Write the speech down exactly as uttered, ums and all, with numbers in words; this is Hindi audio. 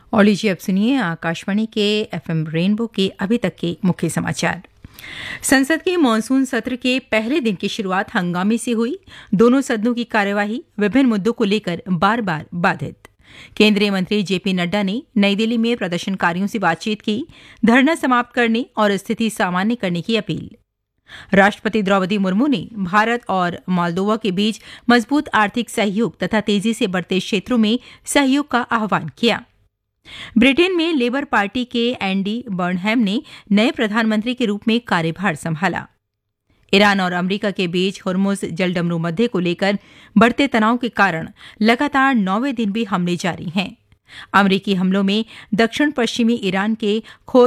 और लीजिए अब सुनिए आकाशवाणी के एफएम रेनबो के अभी तक के मुख्य समाचार। संसद के मानसून सत्र के पहले दिन की शुरुआत हंगामे से हुई। दोनों सदनों की कार्यवाही विभिन्न मुद्दों को लेकर बार बार बाधित। केंद्रीय मंत्री जेपी नड्डा ने नई दिल्ली में प्रदर्शनकारियों से बातचीत की, धरना समाप्त करने और स्थिति सामान्य करने की अपील। राष्ट्रपति द्रौपदी मुर्मू ने भारत और मोल्दोवा के बीच मजबूत आर्थिक सहयोग तथा तेजी से बढ़ते क्षेत्रों में सहयोग का आह्वान किया। ब्रिटेन में लेबर पार्टी के एंडी बर्नहैम ने नए प्रधानमंत्री के रूप में कार्यभार संभाला। ईरान और अमेरिका के बीच हुर्मुज जलडमरू मध्य को लेकर बढ़ते तनाव के कारण लगातार नौवें दिन भी हमले जारी हैं। अमेरिकी हमलों में दक्षिण पश्चिमी ईरान के